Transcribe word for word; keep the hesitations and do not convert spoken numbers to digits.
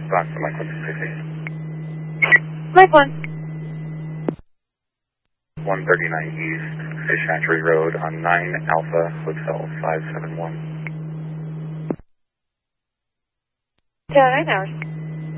Back to Mike one six eight. Mike one. one thirty-nine East, Fish Hatchery Road on nine Alpha Hotel five seven one. Yeah, nine hours.